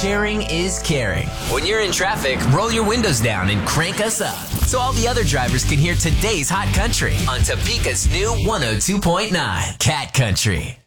sharing is caring. When you're in traffic, roll your windows down and crank us up so all the other drivers can hear today's hot country on Topeka's new 102.9 Cat Country.